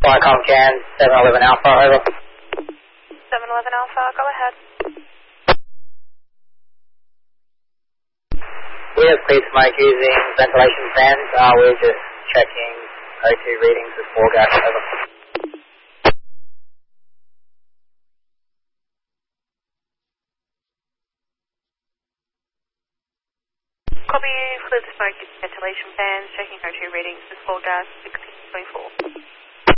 Flycom Can, 711 Alpha, over. 711 Alpha, go ahead. We have clear smoke using ventilation fans. We're just checking O2 readings with floor gas, over. Copy, clear the smoke using ventilation fans, checking O2 readings with floor gas 1624.